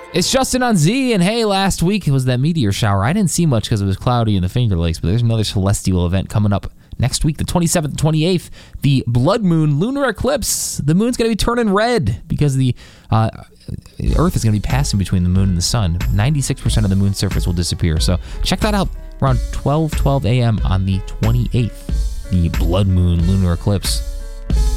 It's Justin on Z, and hey, last week it was that meteor shower. I didn't see much because it was cloudy in the Finger Lakes, but there's another celestial event coming up next week, the 27th and 28th, the blood moon lunar eclipse. The moon's going to be turning red because the Earth is going to be passing between the moon and the sun. 96% of the moon's surface will disappear. So check that out around 12 a.m. on the 28th, the blood moon lunar eclipse.